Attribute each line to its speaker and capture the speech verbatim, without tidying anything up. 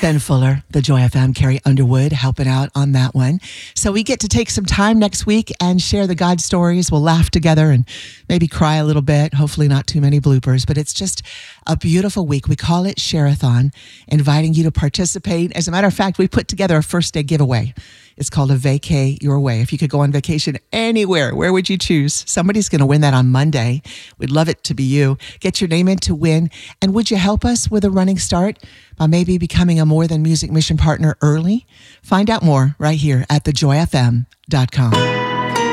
Speaker 1: Ben Fuller, the Joy F M, Carrie Underwood helping out on that one. So we get to take some time next week and share the God stories. We'll laugh together and maybe cry a little bit. Hopefully not too many bloopers, but it's just a beautiful week. We call it Share-a-thon, inviting you to participate. As a matter of fact, we put together a first day giveaway. It's called a Vacay Your Way. If you could go on vacation anywhere, where would you choose? Somebody's going to win that on Monday. We'd love it to be you. Get your name in to win. And would you help us with a running start by maybe becoming a More Than Music mission partner early? Find out more right here at the joy f m dot com.